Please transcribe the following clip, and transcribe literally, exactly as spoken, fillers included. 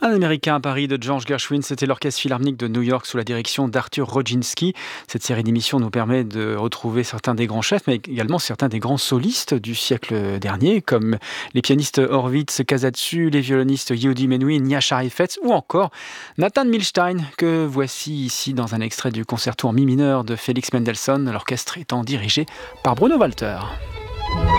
Un Américain à Paris de George Gershwin, c'était l'Orchestre Philharmonique de New York sous la direction d'Arthur Rodzinski. Cette série d'émissions nous permet de retrouver certains des grands chefs, mais également certains des grands solistes du siècle dernier, comme les pianistes Horvitz Kazatsu, les violonistes Yehudi Menuhin, Nyasha Heifetz ou encore Nathan Milstein, que voici ici dans un extrait du concerto en mi mineur de Félix Mendelssohn, l'orchestre étant dirigé par Bruno Walter.